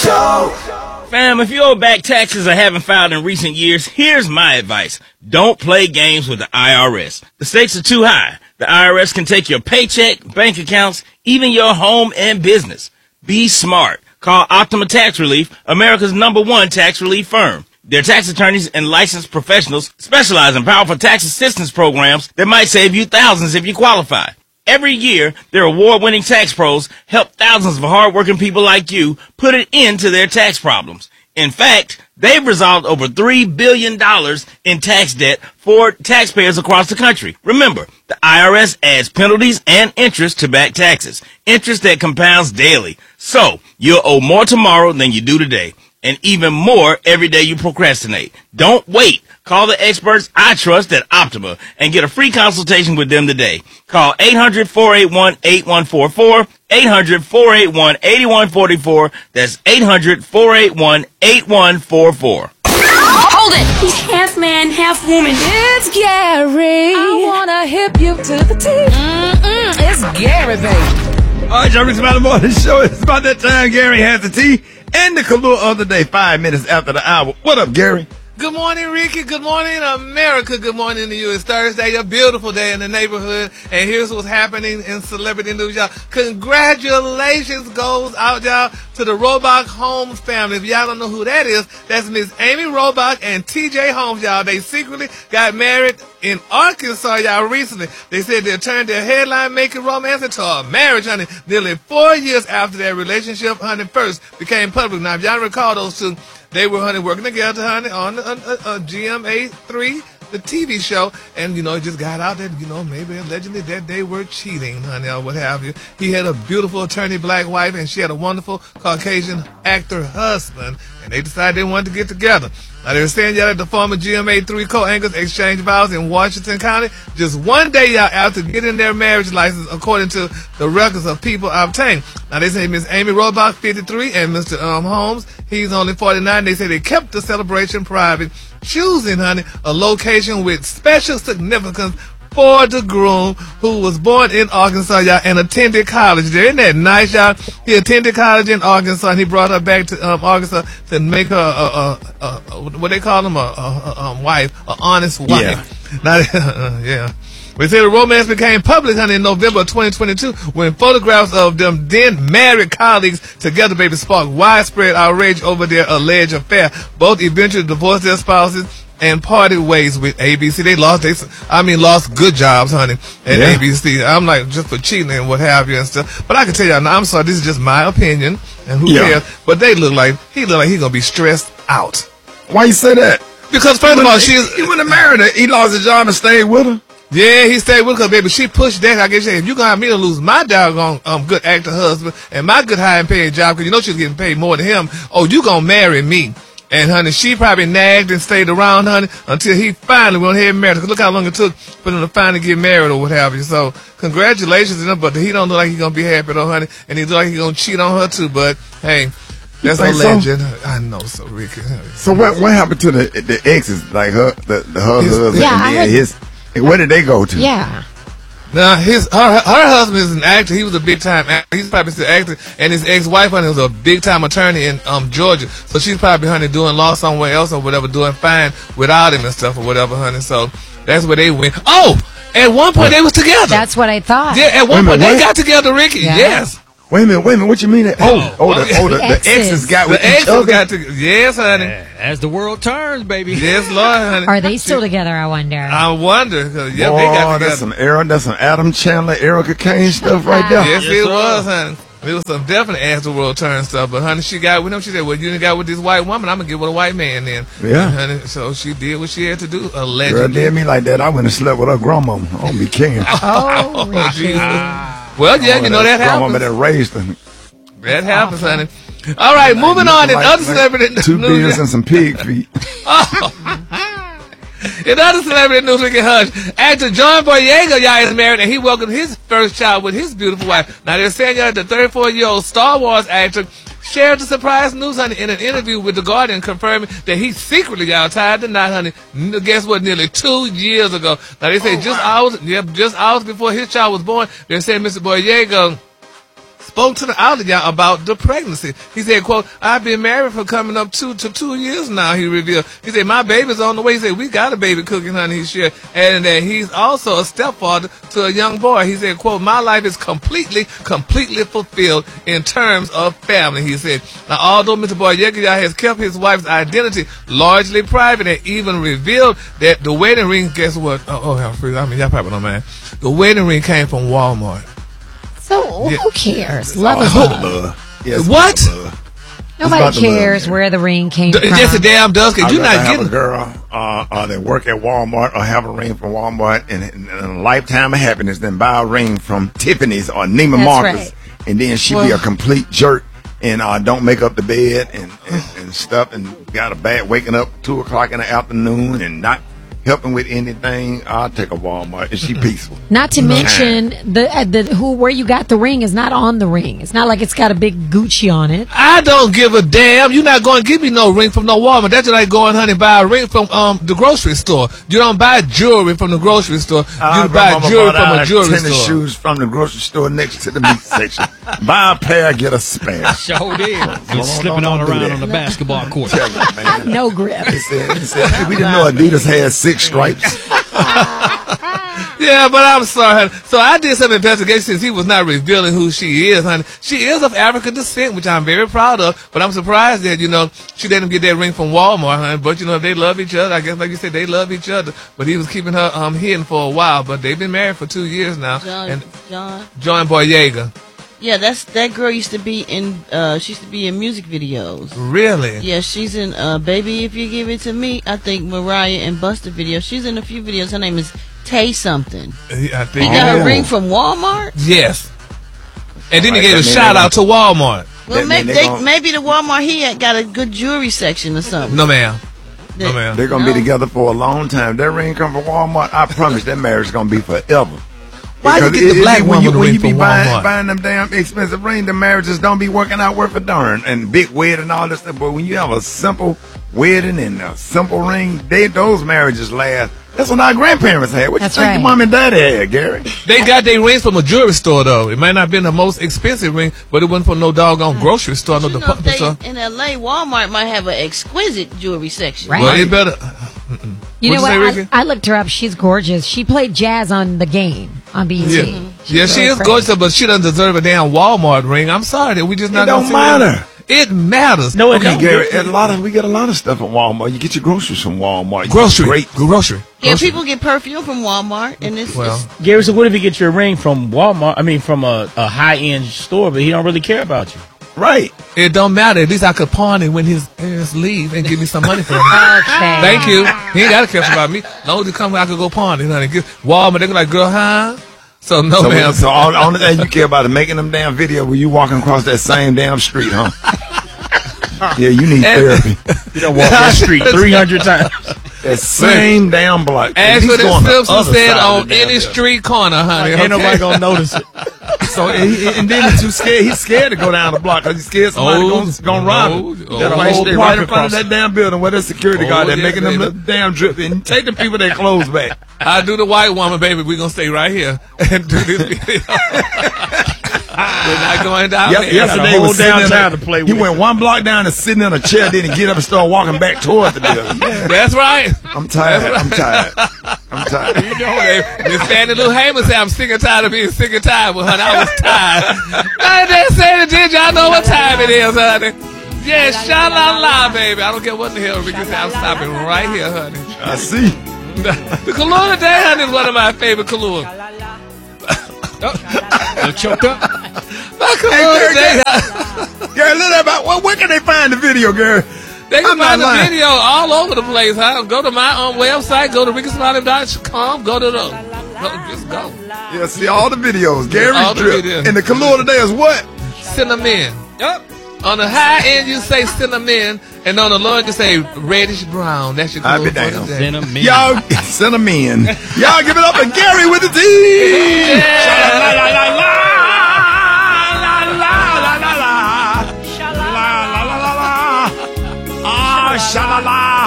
Show. Fam, if you owe back taxes or haven't filed in recent years, here's my advice. Don't play games with the IRS. The stakes are too high. The IRS can take your paycheck, bank accounts, even your home and business. Be smart. Call Optima Tax Relief, America's #1 tax relief firm. Their tax attorneys and licensed professionals specialize in powerful tax assistance programs that might save you thousands if you qualify. Every year, their award-winning tax pros help thousands of hard-working people like you put an end to their tax problems. In fact, they've resolved over $3 billion in tax debt for taxpayers across the country. Remember, the IRS adds penalties and interest to back taxes, interest that compounds daily. So, you'll owe more tomorrow than you do today, and even more every day you procrastinate. Don't wait. Call the experts I trust at Optima and get a free consultation with them today. Call 800-481-8144, 800-481-8144. That's 800-481-8144. Hold it! He's half man, half woman. It's Gary. I wanna hip you to the teeth. It's Gary, baby. All right, y'all, it's about the morning show. It's about that time. Gary has the tea and the Kahlua of the day, 5 minutes after the hour. What up, Gary? Good morning, Ricky. Good morning, America. Good morning to you. It's Thursday, a beautiful day in the neighborhood. And here's what's happening in celebrity news, y'all. Congratulations goes out, y'all, to the Robach Holmes family. If y'all don't know who that is, that's Miss Amy Robach and TJ Holmes, y'all. They secretly got married in Arkansas, y'all, recently. They said they turned their headline-making romance into a marriage, honey, nearly 4 years after their relationship, honey, first became public. Now, if y'all recall those two, they were, honey, working together, honey, on GMA3, the TV show, and, it just got out that, maybe allegedly that they were cheating, honey, or what have you. He had a beautiful attorney black wife, and she had a wonderful Caucasian actor husband, and they decided they wanted to get together. Now, they were saying, y'all, that the former GMA3 co-anchors exchanged vows in Washington County just one day, y'all, after getting their marriage license, according to the records of people obtained. Now, they say Miss Amy Robach, 53, and Mr. Holmes, he's only 49. They say they kept the celebration private, choosing, honey, a location with special significance for the groom, who was born in Arkansas, y'all, and attended college there. Isn't that nice, y'all? He attended college in Arkansas, and he brought her back to Arkansas to make her what they call them, a wife, an honest wife. Yeah. Now, yeah. We say the romance became public, honey, in November of 2022 when photographs of them then married colleagues together, baby, sparked widespread outrage over their alleged affair. Both eventually divorced their spouses and parted ways with ABC. They lost good jobs, honey, at ABC. I'm like, just for cheating and what have you and stuff. But I can tell y'all, now, I'm sorry, this is just my opinion, and who cares? But he look like he gonna be stressed out. Why you say that? Because first of all, he wouldn't have married her. He lost his job and stayed with her. Yeah, he stayed with her, baby. She pushed that. I guess if you gonna have me to lose my doggone good actor husband and my good high and paying job, because she's getting paid more than him. Oh, you gonna marry me? And, honey, she probably nagged and stayed around, honey, until he finally went ahead and married her. Because look how long it took for them to finally get married or what have you. So, congratulations to them. But he don't look like he's going to be happy, though, honey. And he look like he's going to cheat on her, too. But, hey, that's a legend. So? I know, so, Ricky. So, what happened to the exes? Like, her husband and his... Where did they go to? Yeah. Now, her husband is an actor. He was a big-time actor. He's probably still acting. And his ex-wife, honey, was a big-time attorney in Georgia. So she's probably, honey, doing law somewhere else or whatever, doing fine without him and stuff or whatever, honey. So that's where they went. Oh! At one point, they was together. That's what I thought. Yeah, at one point, they got together, Ricky. Yeah. Yes. Wait a minute. What you mean? The exes got with each other? Yes, honey. As the world turns, baby. Yes, Lord, honey. Are they still together, I wonder? I wonder. They got together. That's some Adam Chandler, Erica Kane stuff right there. Yes, it was, honey. It was some definite as the world turns stuff. But, honey, she got with him. She said, well, you done got with this white woman. I'm going to get with a white man then. Yeah. And, honey, so she did what she had to do, allegedly. Girl did me like that. I went and slept with her grandmama. I don't be king. Oh, Jesus. Well, yeah, that happens. Grandmama that raised her. That happens, honey. All right, moving on. In other celebrity news. 2 beers and some pig feet. In other celebrity news, we can hush. Actor John Boyega, y'all, is married, and he welcomed his first child with his beautiful wife. Now, they're saying, y'all, the 34-year-old Star Wars actor shared the surprise news, honey, in an interview with The Guardian, confirming that he secretly, y'all, tied the knot, honey, guess what, nearly 2 years ago. Now, they say just hours before his child was born, they're saying Mr. Boyega spoke to the outlet y'all about the pregnancy. He said, quote, I've been married for coming up 2 years now, he revealed. He said, my baby's on the way. He said, we got a baby cooking, honey, he shared. And that he's also a stepfather to a young boy. He said, quote, my life is completely fulfilled in terms of family, he said. Now, although Mr. Boyega has kept his wife's identity largely private and even revealed that the wedding ring, guess what? Y'all probably don't mind. The wedding ring came from Walmart. So who cares? Love is love. Yes, What? Nobody cares where the ring came from. Just a damn does, because I'd you're rather not have getting a girl that work at Walmart or have a ring from Walmart and a lifetime of happiness than buy a ring from Tiffany's or Neiman That's Marcus, right. and then she be a complete jerk and don't make up the bed and stuff, and got a bad waking up 2 o'clock in the afternoon and not helping with anything. I'll take a Walmart. Is she peaceful? Not to mention where you got the ring is not on the ring. It's not like it's got a big Gucci on it. I don't give a damn. You're not going to give me no ring from no Walmart. That's just like going, honey, buy a ring from the grocery store. You don't buy jewelry from the grocery store. You buy jewelry from a jewelry store. Tennis shoes from the grocery store next to the meat section. Buy a pair, get a spare. Sure did. Just slipping on around on the basketball court. Tell you, man. No grip. He said, we didn't know Adidas had 6 stripes. Yeah, but I'm sorry, honey. So I did some investigation since he was not revealing who she is, honey. She is of African descent, which I'm very proud of, but I'm surprised that, she let him get that ring from Walmart, honey. But, they love each other. I guess, like you said, they love each other. But he was keeping her hidden for a while. But they've been married for 2 years now. John Boyega. Yeah, that girl used to be in music videos. Really? Yeah, she's in Baby If You Give It To Me. I think Mariah and Busta video. She's in a few videos. Her name is Tay something. I think he got her ring from Walmart? Yes. And then he gave a shout out to Walmart. Well, maybe the Walmart he had got a good jewelry section or something. No, ma'am. No, ma'am. They're going to be together for a long time. That ring come from Walmart. I promise that marriage is going to be forever. Why you get the black woman when ring you be from Walmart? buying them damn expensive ring, the marriages don't be working out worth a darn. And big wedding and all this stuff. But when you have a simple wedding and a simple ring, those marriages last. That's what our grandparents had. What you think your mom and daddy had, Gary? They got their rings from a jewelry store, though. It might not have been the most expensive ring, but it wasn't from no doggone grocery store, no department store. In L.A., Walmart might have an exquisite jewelry section. Right. Well, it better. You know what? I looked her up. She's gorgeous. She played jazz on The Game on BET. Yeah, she is gorgeous, but she doesn't deserve a damn Walmart ring. I'm sorry that we just not. It don't matter. It matters. No, okay, Gary. We get a lot of stuff from Walmart. You get your groceries from Walmart. Grocery. Yeah, people get perfume from Walmart, and it's Gary. So what if you get your ring from Walmart? I mean, from a high-end store, but he don't really care about you. Right. It don't matter. At least I could pawn it when his parents leave and give me some money for it. Okay. Thank you. He ain't got to care about me. No, to come, I could go pawn it. Honey. Walmart, they go like, girl, huh? So no, ma'am. So all the only thing you care about is making them damn video where you walking across that same damn street, huh? Yeah, you need therapy. You don't walk that street 300 times. That same damn block. As for the Simpsons said, on any street corner, honey. Ain't nobody gonna notice it. So and then he's too scared. He's scared to go down the block because he's scared somebody's gonna rob him. That's why he stay right in front of that damn building where there's security guard that's making them look damn drip and take the people their clothes back. I do the white woman, baby. We're gonna stay right here and do this video. We're not going down there. Yesterday was downtown to play with. He went 1 block down and sitting in a chair, then he get up and start walking back towards the building. Yeah. That's right. I'm tired. I'm tired. You know, Miss Sandy Lou Hamer said, I'm sick and tired of being sick and tired. Well, honey, I was tired. I didn't say it, did y'all know what time it is, honey? Yeah, sha-la-la, baby. I don't care what the hell Ricky said. I'm stopping right here, honey. I see. The Kahlua Day, honey, is one of my favorite Kahlua. Choked up. Gary, where can they find the video, Gary? They can find the video all over the place, huh? Go to my website, go to rickysmiley.com, just go. Yeah, see all the videos. Gary's all the drip. videos. And the Kahlua today is what? Cinnamon. Yep. On the high end, you say cinnamon, and on the low end, you say reddish brown. That's your Kahlua for today. Cinnamon. Y'all, cinnamon. Y'all give it up to Gary with the T. Yeah. Sha-la-la,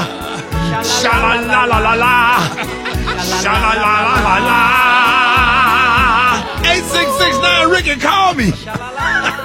sha-la-la-la-la-la, sha-la-la-la-la-la, 866 6ix9ine Ricky, call me.